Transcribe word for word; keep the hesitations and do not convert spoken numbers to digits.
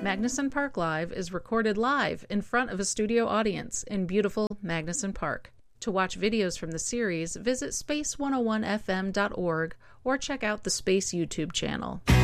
Magnuson Park Live is recorded live in front of a studio audience in beautiful Magnuson Park. To watch videos from the series, visit space one oh one f m dot org or check out the Space YouTube channel.